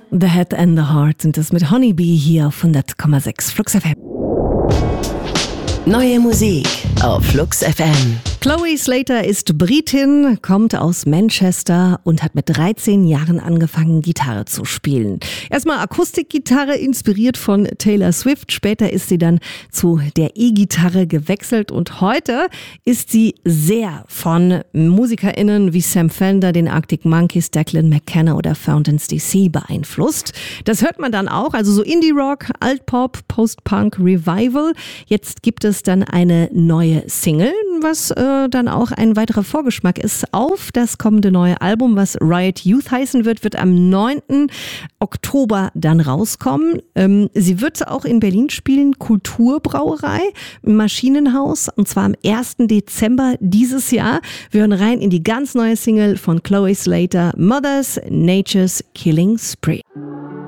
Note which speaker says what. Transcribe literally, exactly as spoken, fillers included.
Speaker 1: The Head and the Heart sind das mit Honeybee hier auf hundert Komma sechs Flux F M.
Speaker 2: Neue Musik auf Flux F M.
Speaker 1: Chloe Slater ist Britin, kommt aus Manchester und hat mit dreizehn Jahren angefangen, Gitarre zu spielen. Erstmal Akustikgitarre, inspiriert von Taylor Swift. Später ist sie dann zu der E-Gitarre gewechselt und heute ist sie sehr von MusikerInnen wie Sam Fender, den Arctic Monkeys, Declan McKenna oder Fountains D C beeinflusst. Das hört man dann auch, also so Indie-Rock, Alt-Pop, Post-Punk, Revival. Jetzt gibt es dann eine neue Single, was äh, dann auch ein weiterer Vorgeschmack ist auf das kommende neue Album, was Riot Youth heißen wird, wird am neunten Oktober dann rauskommen. Ähm, sie wird auch in Berlin spielen, Kulturbrauerei im Maschinenhaus, und zwar am ersten Dezember dieses Jahr. Wir hören rein in die ganz neue Single von Chloe Slater, Mothers Nature's Killing Spree.